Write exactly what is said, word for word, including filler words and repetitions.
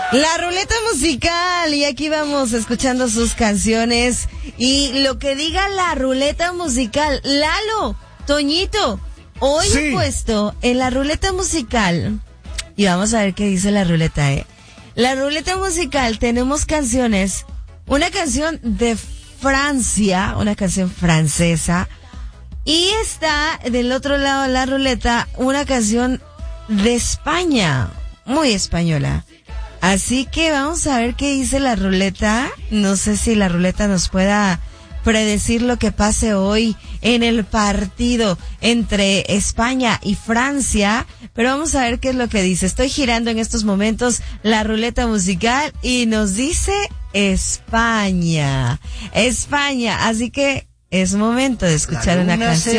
La ruleta musical, y aquí vamos escuchando sus canciones y lo que diga la ruleta musical. Lalo, Toñito, hoy Sí. he puesto en la ruleta musical, y vamos a ver qué dice la ruleta, eh. La ruleta musical tenemos canciones, una canción de Francia, una canción francesa, y está del otro lado de la ruleta una canción de España, muy española. Así que vamos a ver qué dice la ruleta. No sé si la ruleta nos pueda predecir lo que pase hoy en el partido entre España y Francia, pero vamos a ver qué es lo que dice. Estoy girando en estos momentos la ruleta musical y nos dice España. España, así que es momento de escuchar una canción.